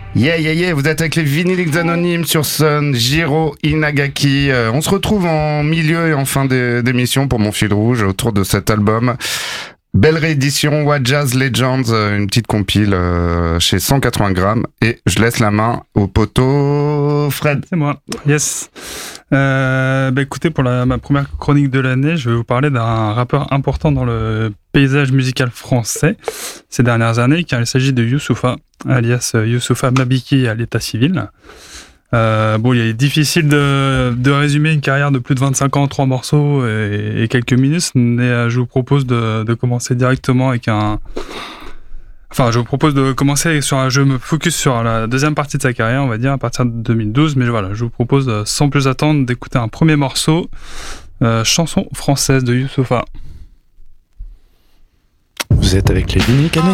Yeah, vous êtes avec les Vinyliques Anonymes sur Sun, Jiro Inagaki. On se retrouve en milieu et en fin d'émission pour mon fil rouge autour de cet album. Belle réédition, What Jazz Legends, une petite compile chez 180 grammes. Et je laisse la main au poteau Fred. C'est moi, yes. Écoutez, pour ma première chronique de l'année, je vais vous parler d'un rappeur important dans le paysage musical français ces dernières années, car il s'agit de Youssoupha, alias Youssoupha Mabiki à l'état civil. Il est difficile de résumer une carrière de plus de 25 ans, 3 morceaux et quelques minutes, mais je vous propose de commencer directement avec je me focus sur la deuxième partie de sa carrière, on va dire, à partir de 2012, mais voilà, je vous propose sans plus attendre d'écouter un premier morceau, chanson française de Youssoupha. Vous êtes avec les Vinyliques Anonymes.